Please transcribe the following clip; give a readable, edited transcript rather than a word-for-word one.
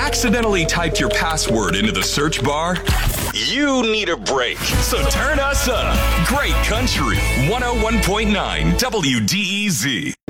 accidentally typed your password into the search bar? You need a break, so turn us up. Great Country 101.9 WDEZ.